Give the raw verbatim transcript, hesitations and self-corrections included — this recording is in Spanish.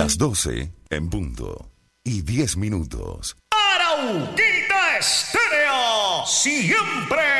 Las doce en punto y diez minutos. Arauquita Estéreo, siempre